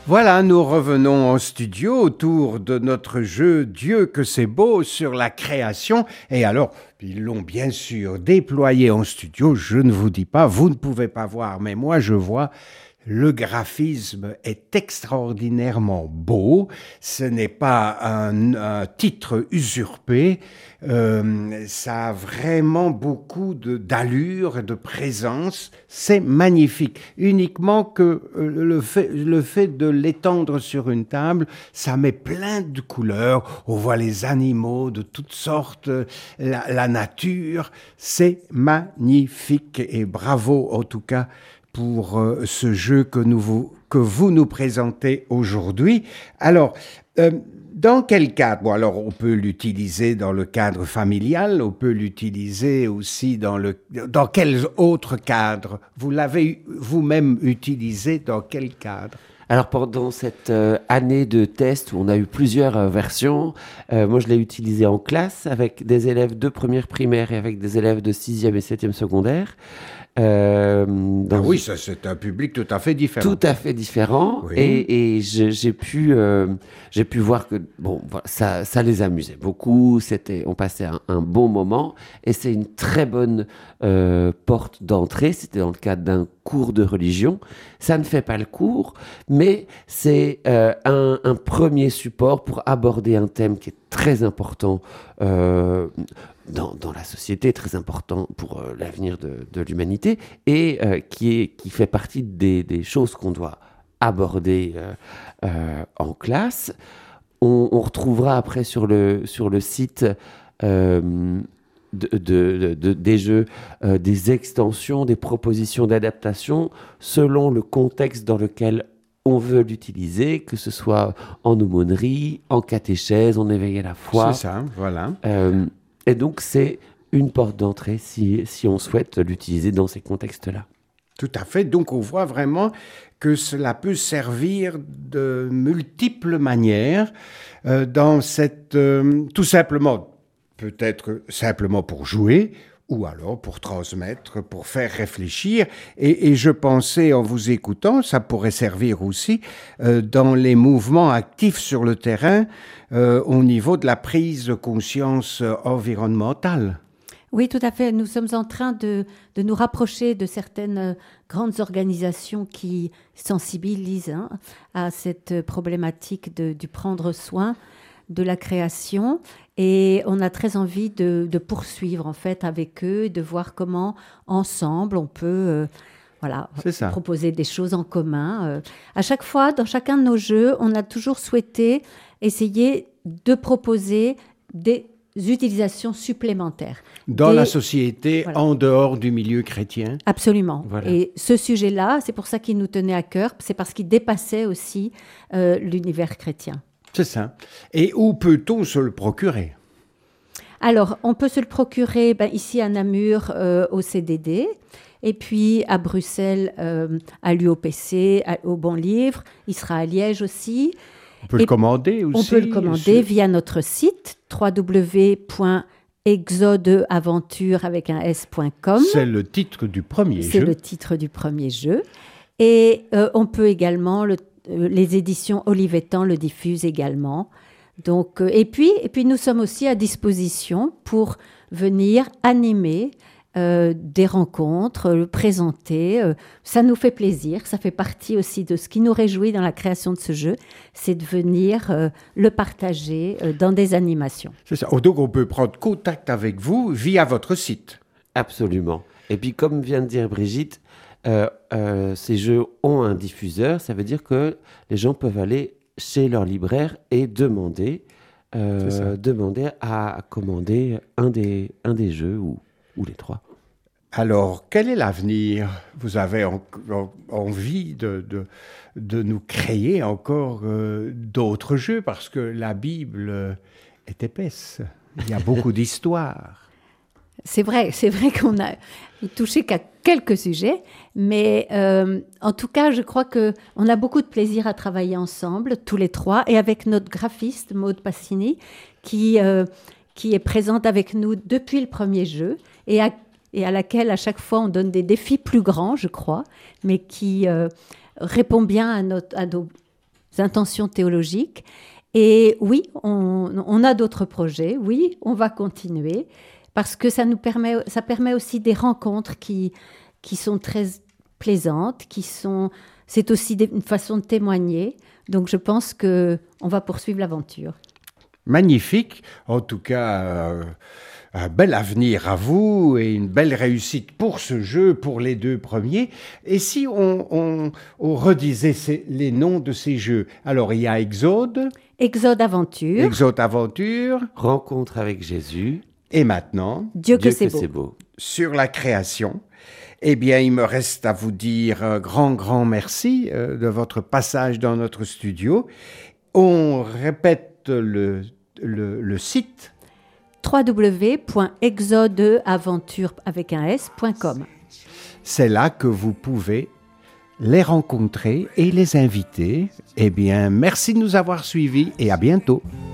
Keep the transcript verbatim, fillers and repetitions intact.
Voilà, nous revenons en studio autour de notre jeu Dieu que c'est beau sur la création. Et alors, ils l'ont bien sûr déployé en studio. Je ne vous dis pas, vous ne pouvez pas voir, mais moi je vois. Le graphisme est extraordinairement beau. Ce n'est pas un, un titre usurpé. Euh, ça a vraiment beaucoup de, d'allure et de présence. C'est magnifique. Uniquement que euh, le fait, le fait de l'étendre sur une table, ça met plein de couleurs. On voit les animaux de toutes sortes, la, la nature. C'est magnifique et bravo en tout cas pour euh, ce jeu que, nous vous, que vous nous présentez aujourd'hui. Alors, euh, dans quel cadre? Bon, alors, on peut l'utiliser dans le cadre familial, on peut l'utiliser aussi dans le... Dans quel autre cadre? Vous l'avez vous-même utilisé dans quel cadre? Alors pendant cette euh, année de test où on a eu plusieurs euh, versions, euh, moi je l'ai utilisé en classe avec des élèves de première primaire et avec des élèves de sixième et septième secondaire. Euh, ah oui, ça, c'est un public tout à fait différent. Tout à fait différent. Oui. Et, et je, j'ai, pu, euh, j'ai pu voir que bon, ça, ça les amusait beaucoup. C'était, on passait un, un bon moment. Et c'est une très bonne euh, porte d'entrée. C'était dans le cadre d'un cours de religion. Ça ne fait pas le cours, mais c'est euh, un, un premier support pour aborder un thème qui est très important euh, Dans, dans la société, très important pour euh, l'avenir de, de l'humanité, et euh, qui, est, qui fait partie des, des choses qu'on doit aborder euh, euh, en classe. On, on retrouvera après sur le, sur le site euh, de, de, de, des jeux euh, des extensions, des propositions d'adaptation selon le contexte dans lequel on veut l'utiliser, que ce soit en aumônerie, en catéchèse, en éveil à la foi. C'est ça, voilà. Euh, Et donc, c'est une porte d'entrée si, si on souhaite l'utiliser dans ces contextes-là. Tout à fait. Donc, on voit vraiment que cela peut servir de multiples manières euh, dans cette... Euh, tout simplement, peut-être simplement pour jouer, ou alors pour transmettre, pour faire réfléchir. Et, et je pensais, en vous écoutant, ça pourrait servir aussi euh, dans les mouvements actifs sur le terrain euh, au niveau de la prise de conscience environnementale. Oui, tout à fait. Nous sommes en train de, de nous rapprocher de certaines grandes organisations qui sensibilisent hein, à cette problématique de, du prendre soin de la création. Et on a très envie de, de poursuivre en fait avec eux, de voir comment ensemble on peut euh, voilà, proposer des choses en commun. Euh, à chaque fois, dans chacun de nos jeux, on a toujours souhaité essayer de proposer des utilisations supplémentaires. Dans des... la société, voilà. En dehors du milieu chrétien. Absolument. Voilà. Et ce sujet-là, c'est pour ça qu'il nous tenait à cœur, c'est parce qu'il dépassait aussi euh, l'univers chrétien. C'est ça. Et où peut-on se le procurer? Alors, on peut se le procurer ben, ici à Namur, euh, au C D D, et puis à Bruxelles, euh, à l'U O P C, à, au Bon Livre. Il sera à Liège aussi. On peut et le commander aussi? On peut le commander sur... via notre site w w w point exodeaventure avec un s point com. C'est le titre du premier C'est jeu. C'est le titre du premier jeu. Et euh, on peut également le les éditions Olivetan le diffusent également. Donc, euh, et, puis, et puis, nous sommes aussi à disposition pour venir animer euh, des rencontres, le présenter. Euh, ça nous fait plaisir. Ça fait partie aussi de ce qui nous réjouit dans la création de ce jeu, c'est de venir euh, le partager euh, dans des animations. C'est ça. Donc, on peut prendre contact avec vous via votre site. Absolument. Et puis, comme vient de dire Brigitte, Euh, euh, ces jeux ont un diffuseur, ça veut dire que les gens peuvent aller chez leur libraire et demander, euh, demander à commander un des, un des jeux ou, ou les trois. Alors, quel est l'avenir? Vous avez en, en, envie de, de, de nous créer encore euh, d'autres jeux parce que la Bible est épaisse. Il y a beaucoup d'histoires. C'est vrai, c'est vrai qu'on a touché qu'à quelques sujets, mais euh, en tout cas, je crois qu'on a beaucoup de plaisir à travailler ensemble, tous les trois, et avec notre graphiste, Maude Passini, qui, euh, qui est présente avec nous depuis le premier jeu, et à, et à laquelle, à chaque fois, on donne des défis plus grands, je crois, mais qui euh, répond bien à, notre, à nos intentions théologiques. Et oui, on, on a d'autres projets. Oui, on va continuer parce que ça nous permet, ça permet aussi des rencontres qui, qui sont très plaisantes, qui sont, c'est aussi des, une façon de témoigner. Donc, je pense que on va poursuivre l'aventure. Magnifique. En tout cas, euh, un bel avenir à vous et une belle réussite pour ce jeu, pour les deux premiers. Et si on, on, on redisait ces, les noms de ces jeux? Alors, il y a Exode. Exode Aventure. Exode Aventure. Rencontre avec Jésus. Et maintenant, Dieu que, Dieu c'est, que beau. c'est beau. Sur la création. Eh bien, il me reste à vous dire un grand, grand merci euh, de votre passage dans notre studio. On répète le, le, le site. w w w point exodeaventure avec un s point com. C'est là que vous pouvez les rencontrer et les inviter. Eh bien, merci de nous avoir suivis et à bientôt.